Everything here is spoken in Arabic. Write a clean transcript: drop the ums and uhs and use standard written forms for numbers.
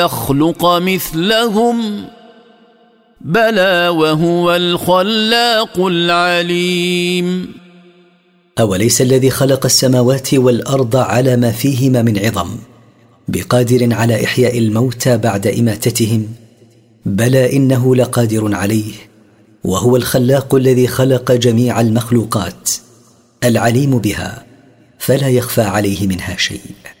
يخلق مثلهم بلى وهو الخلاق العليم. أوليس الذي خلق السماوات والأرض على ما فيهما من عظم بقادر على إحياء الموتى بعد إماتتهم؟ بلى إنه لقادر عليه، وهو الخلاق الذي خلق جميع المخلوقات العليم بها، فلا يخفى عليه منها شيء.